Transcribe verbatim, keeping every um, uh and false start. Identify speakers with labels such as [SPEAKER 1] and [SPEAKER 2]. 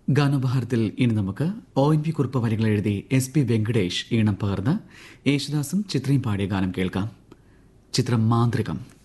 [SPEAKER 1] ഗാനോപഹാരത്തിൽ ഇനി നമുക്ക് O N V Kurup വരികൾ എഴുതി എസ് പി വെങ്കടേഷ് ഈണം പകർന്ന് യേശുദാസും ചിത്രയും പാടിയ ഗാനം കേൾക്കാം. ചിത്രം മാന്ത്രികം.